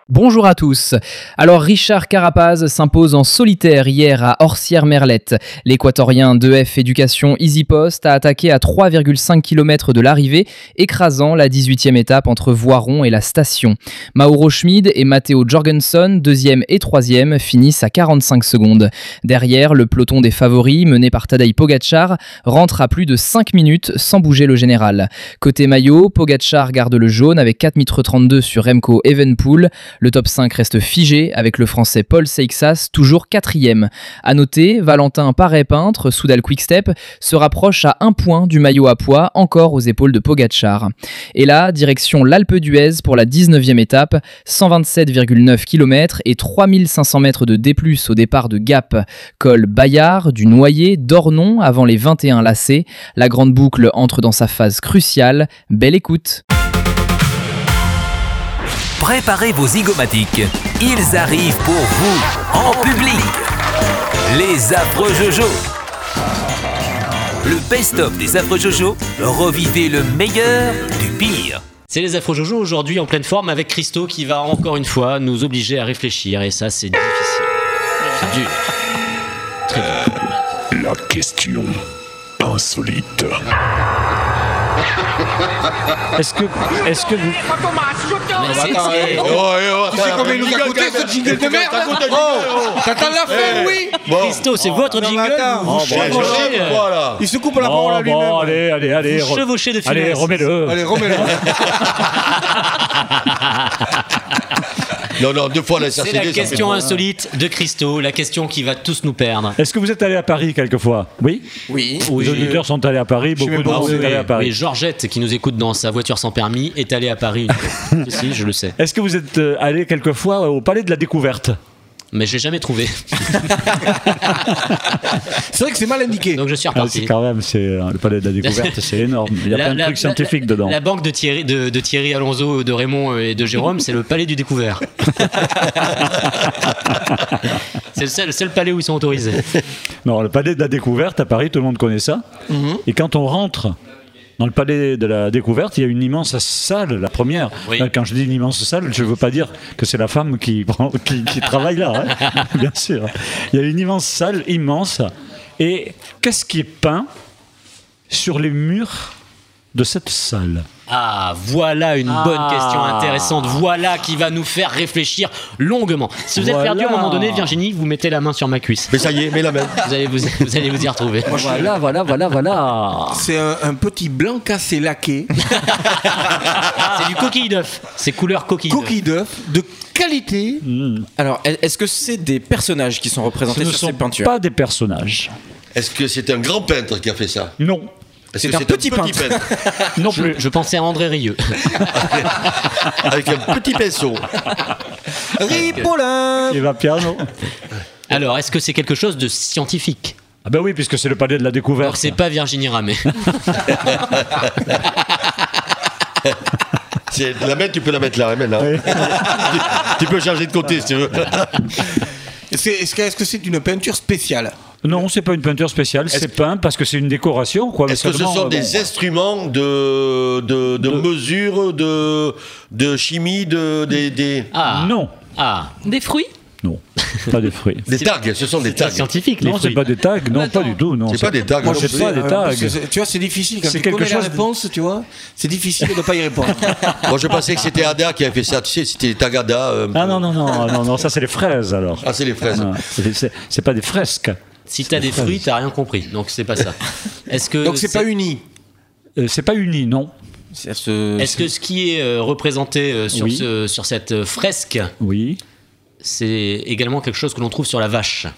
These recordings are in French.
Bonjour à tous. Alors Richard Carapaz s'impose en solitaire hier à Orsières-Merlette. L'Équatorien d'EF Éducation EasyPost a attaqué à 3,5 km de l'arrivée, écrasant la 18e étape entre Voiron et la station. Mauro Schmid et Matteo Jorgensen, 2e et 3e, finissent à 45 secondes. Derrière, le peloton des favoris, mené par Tadej Pogačar, rentre à plus de 5 minutes sans bouger le général. Côté maillot, Pogačar garde le jaune avec 4,32 m sur Remco Evenepoel. Le top 5 reste figé avec le français Paul Seixas, toujours 4e. À noter, Valentin Paré-Peintre, Soudal Quickstep, se rapproche à 1 point du maillot à pois, encore aux épaules de Pogačar. Et là, direction l'Alpe d'Huez pour la 19e étape, 127,9 km et 3500 mètres de D+, au départ de Gap. Col Bayard, du Noyer, d'Ornon avant les 21 lacets. La grande boucle entre dans sa phase cruciale. Belle écoute. Préparez vos zygomatiques, ils arrivent pour vous, en public. Les affreux Jojo. Le best-of des affreux Jojo, revivez le meilleur du pire. C'est les affreux Jojo aujourd'hui en pleine forme avec Christo qui va encore une fois nous obliger à réfléchir et ça c'est difficile. C'est dur. Très dur. La question insolite. Est-ce que vous... Tu sais combien il nous a coûté ce jingle de merde? T'attends la fin, oui. Christo, c'est votre jingle. Il se coupe la parole à lui-même. Allez. Chevauché de finesse. Allez, remets-le. Non, 2 fois la C'est la question insolite de Christo, la question qui va tous nous perdre. Est-ce que vous êtes allé à Paris quelquefois? Oui. Les auditeurs sont allés à Paris, beaucoup de monde sont allés à Paris. Et Georgette, qui nous écoute dans sa voiture sans permis, est allée à Paris. Si, je le sais. Est-ce que vous êtes allé quelquefois au Palais de la Découverte? Mais je l'ai jamais trouvé. C'est vrai que c'est mal indiqué. Donc je suis reparti. C'est le Palais de la Découverte, c'est énorme. Il y a plein de trucs scientifiques dedans. La banque de Thierry Alonso, de Raymond et de Jérôme, c'est le Palais du Découvert. C'est le seul palais où ils sont autorisés. Non, le Palais de la Découverte, à Paris, tout le monde connaît ça. Mm-hmm. Et quand on rentre dans le Palais de la Découverte, il y a une immense salle, la première. Oui. Quand je dis une immense salle, je ne veux pas dire que c'est la femme qui travaille là, hein. Bien sûr. Il y a une immense salle, immense. Et qu'est-ce qui est peint sur les murs de cette salle? Ah, voilà une bonne question intéressante. Voilà qui va nous faire réfléchir longuement. Si vous êtes perdu à un moment donné, Virginie, vous mettez la main sur ma cuisse. Mais ça y est, mets la main. Vous allez vous y retrouver. Voilà. C'est un petit blanc cassé laqué. C'est du coquille d'œuf. C'est couleur coquille d'œuf. Coquille d'œuf de qualité. Alors, est-ce que c'est des personnages qui sont représentés sur ces peintures? Pas des personnages. Est-ce que c'est un grand peintre qui a fait ça? Non. Est-ce que c'est un petit peintre? Non plus. Je pensais à André Rieu. Avec un petit pinceau. Ripollin. Il va piano. Alors, est-ce que c'est quelque chose de scientifique? Ah ben oui, puisque c'est le Palais de la Découverte. Alors, c'est pas Virginie Ramet. La main, tu peux la mettre là, maintenant. Oui. Tu peux changer de côté si tu veux. Est-ce que c'est une peinture spéciale? Non, c'est pas une peinture spéciale, c'est peint parce que c'est une décoration, quoi. Est-ce que ce sont des instruments de mesure, de chimie, Non. Des fruits? Non, pas des fruits. Des tags, ce sont des tags. Scientifiques, non, c'est pas des tags, non, pas du tout. Non, c'est pas des tags. Moi, c'est pas des tags. Tu vois, c'est difficile quand tu connais la réponse, tu vois. C'est difficile de ne pas y répondre. Moi, je pensais que c'était Ada qui avait fait ça. Tu sais, c'était les tags Ada. Non, ça c'est les fraises alors. Ah, c'est les fraises. Non, c'est pas des fresques. Si t'as des fruits, t'as rien compris. Donc c'est pas ça. Donc c'est pas uni. C'est pas uni, non. Est-ce que ce qui est représenté sur cette fresque, oui, c'est également quelque chose que l'on trouve sur la vache?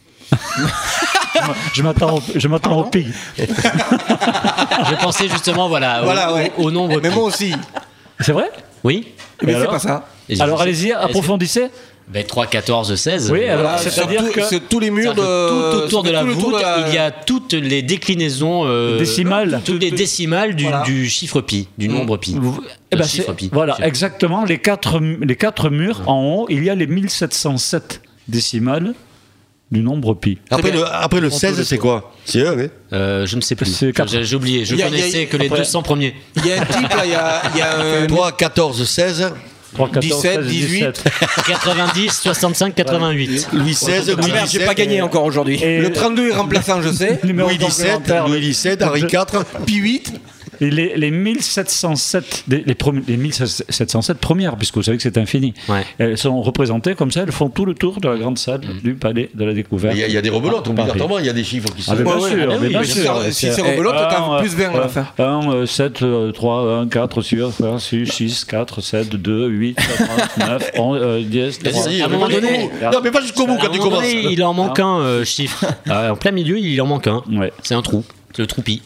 Je m'attends au pig. Je pensais justement au nombre. Mais moi aussi. C'est vrai? Oui. Mais c'est pas ça. Alors allez-y, approfondissez. 3, 14, 16. Oui, alors c'est-à-dire que c'est tous les murs tout autour de la voûte, il y a toutes les déclinaisons décimales, toutes les décimales du chiffre pi, du nombre pi. Chiffre pi. Voilà, exactement. Les quatre murs en haut, il y a les 1707 décimales du nombre pi. Après le 16, c'est quoi? C'est eux, oui. Je ne sais plus. J'ai oublié. Je connaissais que les 200 premiers. Il y a un type là, il y a 3, 14, 16. 3, 14, 17, 16, 18. 17. 90, 65, 88. Louis XVI, Louis Merde, j'ai pas XVII, gagné encore aujourd'hui. Et Le 32 est remplaçant, je sais. numéro Louis XVII, complémentaire, Louis XVII, Henri IV, Puis 8. Et les 1707, les 1707 premières, puisque vous savez que c'est infini, Ouais. elles sont représentées comme ça, elles font tout le tour de la grande salle du palais de la découverte. il y a des rebelotes, Paris. obligatoirement, il y a des chiffres qui sont. Ah, mais bien Ouais, sûr, ouais, mais bien oui, sûr. si c'est rebelote, t'as plus 20 à la fin. 1, 7, 3, 1, 4, 6, 6, 4, 7, 2, 8, 9, 11, 10, 3. Si, À un moment donné- non, mais pas jusqu'au bout À un quand tu moment commences. donné, il en manque un chiffre. En plein milieu, il en manque un. Ouais. C'est un trou. C'est le troupi.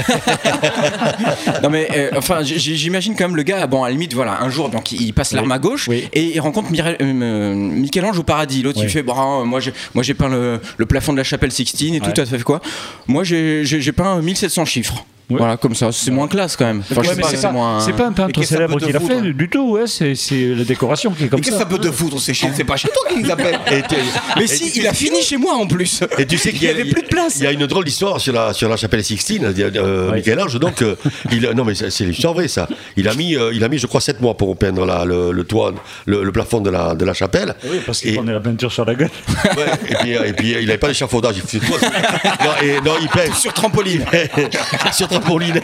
Non mais enfin j'imagine quand même le gars, bon à la limite voilà, un jour donc il passe l'arme à gauche et il rencontre Michel-Ange au paradis. L'autre il fait bon, moi j'ai peint le plafond de la chapelle Sixtine et tout. T'as fait quoi? Moi j'ai peint 1700 chiffres. Ouais. Voilà, comme ça, c'est moins classe quand même. Enfin, Ouais, je sais mais pas, c'est moins... pas un Mais peintre qu'est-ce que ça célèbre peut qui te l'a fait foutre du tout, ouais, c'est la décoration qui est comme Qu'est-ce que ça peut te foutre, c'est pas chez toi qu'ils appellent. Mais si, il a fini chez moi en plus. Et tu sais qu'il y avait plus de place. Il y a une drôle d'histoire sur la chapelle Sixtine, Michel-Ange. Donc, non mais c'est l'histoire vraie ça. Il a mis, je crois, 7 mois pour peindre le toit, le plafond de la chapelle. Oui, parce qu'il prenait la peinture sur la gueule. Ouais, et puis il n'avait pas d'échafaudage. Il faisait tout. Non, il peint Sur trampoline. sur trampoline.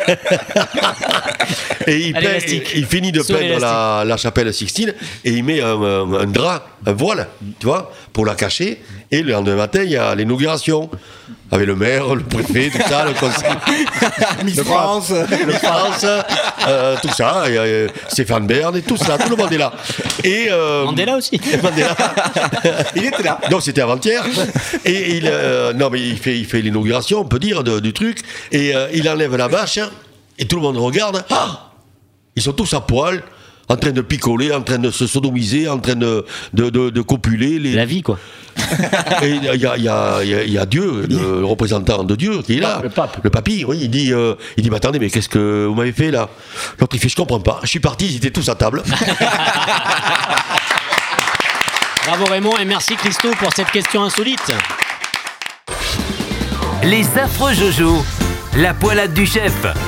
Et il finit de peindre la chapelle Sixtine et il met un drap, un voile, tu vois, pour la cacher. Et le lendemain matin, il y a l'inauguration avec le maire, le préfet, tout ça, le conseil. Miss France. Tout ça, et, Stéphane Bern et tout ça, tout le monde est là. Et Mandela aussi. Mandela. Il était là. Non, c'était avant-hier. Et il fait l'inauguration, on peut dire, du truc. Et il enlève la bâche et tout le monde regarde. Ah, ils sont tous à poil, en train de picoler, en train de se sodomiser, en train de copuler. La vie, quoi. Et il y a Dieu, le représentant de Dieu qui est là. Le pape. Le papy, oui, il dit mais attendez, mais qu'est-ce que vous m'avez fait là? L'autre il fait, je comprends pas. Je suis parti, ils étaient tous à table. Bravo Raymond et merci Christo pour cette question insolite. Les affreux Jojo, la poilade du chef.